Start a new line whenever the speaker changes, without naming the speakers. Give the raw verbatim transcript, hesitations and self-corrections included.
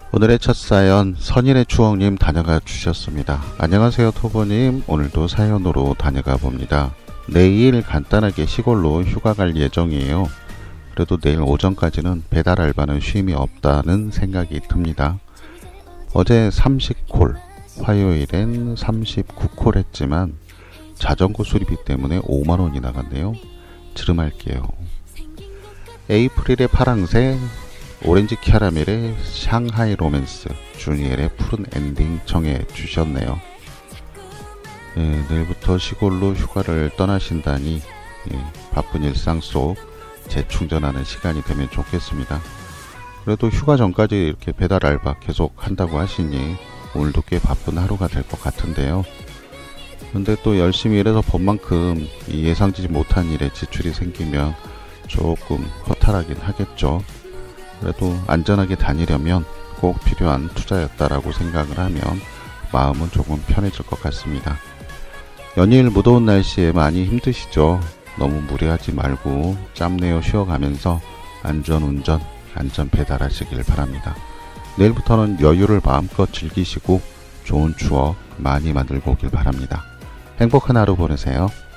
오늘의 첫 사연 선일의 추억님 다녀가 주셨습니다. 안녕하세요 토보님. 오늘도 사연으로 다녀가 봅니다. 내일 간단하게 시골로 휴가 갈 예정이에요. 그래도 내일 오전까지는 배달 알바는 쉼이 없다는 생각이 듭니다. 어제 삼십 콜, 화요일엔 삼십구 콜 했지만 자전거 수리비 때문에 오만 원이 나갔네요. 지름할게요. 에이프릴의 파랑새, 오렌지 캐러멜의 샹하이 로맨스, 주니엘의 푸른 엔딩 청해 주셨네요. 예, 내일부터 시골로 휴가를 떠나신다니 예, 바쁜 일상 속 재충전하는 시간이 되면 좋겠습니다. 그래도 휴가 전까지 이렇게 배달 알바 계속 한다고 하시니 오늘도 꽤 바쁜 하루가 될 것 같은데요. 근데 또 열심히 일해서 번 만큼 이 예상치 못한 일에 지출이 생기면 조금 허탈하긴 하겠죠. 그래도 안전하게 다니려면 꼭 필요한 투자였다라고 생각을 하면 마음은 조금 편해질 것 같습니다. 연일 무더운 날씨에 많이 힘드시죠? 너무 무리하지 말고 짬내어 쉬어가면서 안전운전, 안전 배달하시길 바랍니다. 내일부터는 여유를 마음껏 즐기시고 좋은 추억 많이 만들고 오길 바랍니다. 행복한 하루 보내세요.